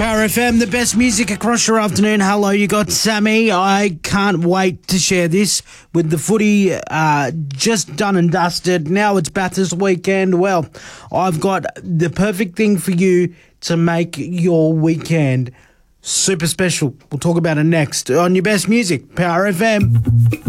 Power FM, the best music across your afternoon. Hello, you got Sammy. I can't wait to share this with the footy just done and dusted. Now it's Bathurst weekend. Well, I've got the perfect thing for you to make your weekend super special. We'll talk about it next on your best music, Power FM.